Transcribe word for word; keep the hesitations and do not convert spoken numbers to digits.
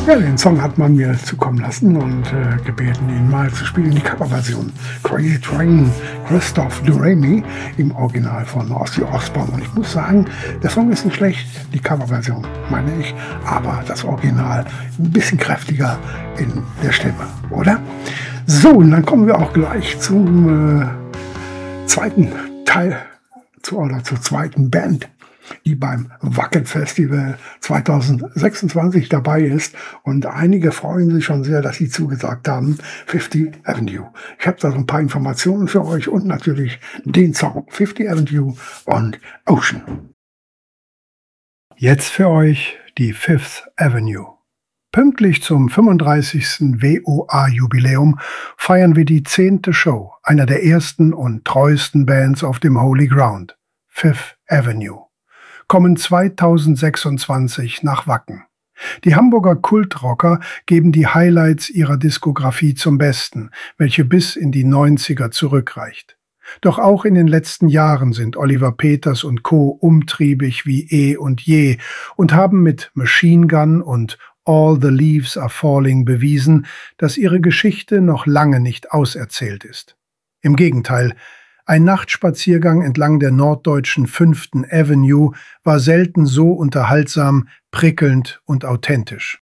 Ja, den Song hat man mir zukommen lassen und äh, gebeten, ihn mal zu spielen. Die Coverversion Crazy Train, Christoph Doremi im Original von Ozzy Osbourne. Und ich muss sagen, der Song ist nicht schlecht, die Coverversion meine ich, aber das Original ein bisschen kräftiger in der Stimme, oder? So, und dann kommen wir auch gleich zum äh, zweiten Teil, zu, oder zur zweiten Band, die beim Wacken Festival zwanzig sechsundzwanzig dabei ist. Und einige freuen sich schon sehr, dass sie zugesagt haben. Fifth Avenue. Ich habe da so ein paar Informationen für euch und natürlich den Song Fifth Avenue und Ocean. Jetzt für euch die Fifth Avenue. Pünktlich zum fünfunddreißigsten W O A-Jubiläum feiern wir die zehnte Show einer der ersten und treuesten Bands auf dem Holy Ground, Fifth Avenue. Kommen zweitausendsechsundzwanzig nach Wacken. Die Hamburger Kultrocker geben die Highlights ihrer Diskografie zum Besten, welche bis in die neunziger zurückreicht. Doch auch in den letzten Jahren sind Oliver Peters und Co. umtriebig wie eh und je und haben mit Machine Gun und All the Leaves Are Falling bewiesen, dass ihre Geschichte noch lange nicht auserzählt ist. Im Gegenteil, ein Nachtspaziergang entlang der norddeutschen fünften Avenue war selten so unterhaltsam, prickelnd und authentisch.